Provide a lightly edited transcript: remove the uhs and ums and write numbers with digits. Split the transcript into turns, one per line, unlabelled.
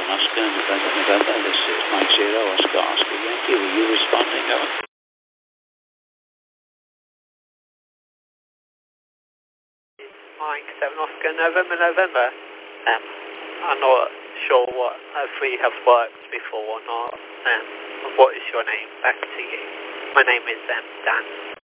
Oscar, November. This is Mike Zero, Oscar, Yankee. Were you responding? Over?
Mike 7 Oscar, November. I'm not sure if we have worked before or not. What is your name? Back to you. My name is Dan.